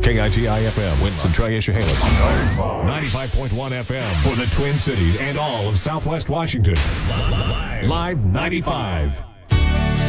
KITI-FM, Winston, Triesha-Haley. 95.1 FM for the Twin Cities and all of Southwest Washington. Live 95.